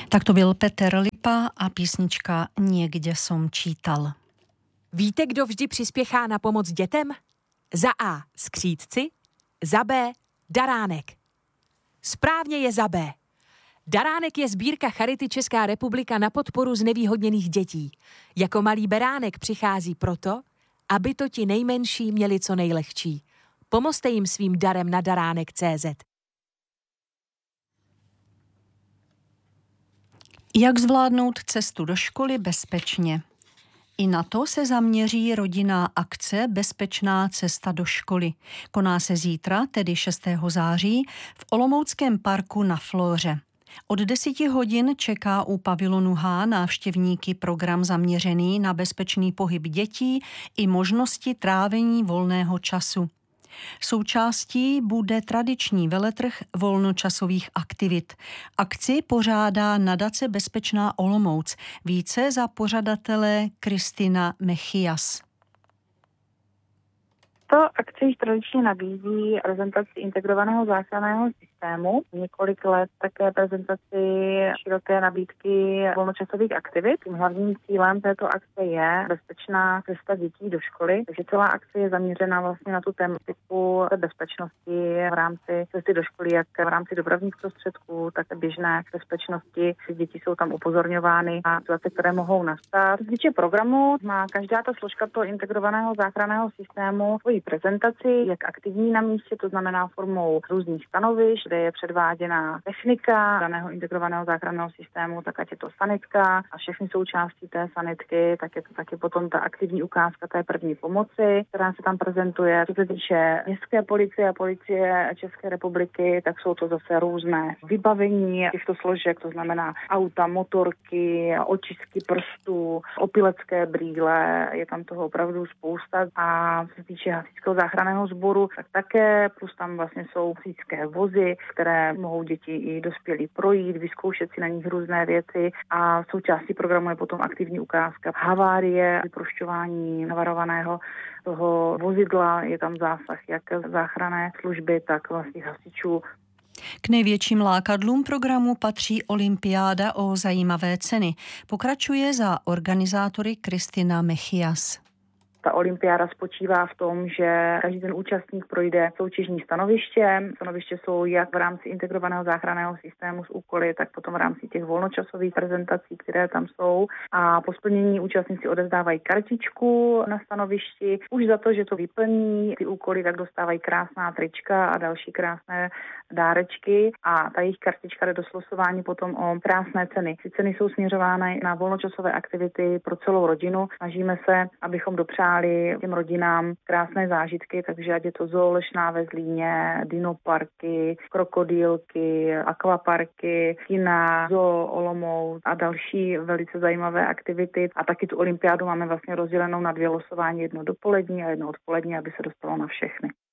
Tak to byl Petr Lipa a písnička Někde som čítal. Víte, kdo vždy přispěchá na pomoc dětem? Za A. skřídci, za B. daránek. Správně je za B. Daránek je sbírka Charity Česká republika na podporu znevýhodněných dětí. Jako malý beránek přichází proto, aby to ti nejmenší měli co nejlehčí. Pomozte jim svým darem na daránek.cz. Jak zvládnout cestu do školy bezpečně? I na to se zaměří rodinná akce Bezpečná cesta do školy. Koná se zítra, tedy 6. září, v Olomouckém parku na Flóře. Od 10 hodin čeká u pavilonu H návštěvníky program zaměřený na bezpečný pohyb dětí i možnosti trávení volného času. Součástí bude tradiční veletrh volnočasových aktivit. Akci pořádá nadace Bezpečná Olomouc. Více za pořadatele Kristina Mechias. To akce již tradičně nabízí prezentaci integrovaného záchranného systému, několik let také prezentaci široké nabídky volnočasových aktivit. Tím hlavním cílem této akce je bezpečná cesta dětí do školy, takže celá akce je zaměřena vlastně na tu tematiku bezpečnosti v rámci cesty do školy, jak v rámci dopravních prostředků, tak běžné bezpečnosti. Děti jsou tam upozorňovány na situace, které mohou nastat. Co se týče programu, má každá ta složka toho integrovaného záchranného systému svoji prezentaci, jak aktivní na místě, to znamená formou různých stanovišť, kde je předváděna technika daného integrovaného záchranného systému, tak ať je to sanitka a všechny součástí té sanitky, tak je to taky potom ta aktivní ukázka té první pomoci, která se tam prezentuje. Co se týče městské policie a policie České republiky, tak jsou to zase různé vybavení těchto složek, to znamená auta, motorky, očistky prstů, opilecké brýle, je tam toho opravdu spousta. A co se týče hasičského záchranného sboru, tak také, plus tam vlastně jsou hasičské vozy, které mohou děti i dospělí projít, vyzkoušet si na nich různé věci a součástí programu je potom aktivní ukázka havárie, vyprošťování navarovaného toho vozidla, je tam zásah jak záchranné služby, tak vlastně hasičů. K největším lákadlům programu patří olympiáda o zajímavé ceny. Pokračuje za organizátory Kristina Mechias. Ta olympiáda spočívá v tom, že každý ten účastník projde soutěžní stanoviště. Stanoviště jsou jak v rámci integrovaného záchranného systému s úkoly, tak potom v rámci těch volnočasových prezentací, které tam jsou. A po splnění účastníci odevzdávají kartičku na stanovišti. Už za to, že to vyplní ty úkoly, tak dostávají krásná trička a další krásné dárečky. A ta jejich kartička jde do slosování potom o krásné ceny. Ty ceny jsou směřovány na volnočasové aktivity pro celou rodinu. Snažíme se, abychom dopřáli těm rodinám krásné zážitky, takže ať je to Zoo Lešná ve Zlíně, dinoparky, krokodýlky, akvaparky, kina, Zoo Olomouc a další velice zajímavé aktivity. A taky tu olympiádu máme vlastně rozdělenou na 2 losování, jedno dopolední a jedno odpolední, aby se dostalo na všechny.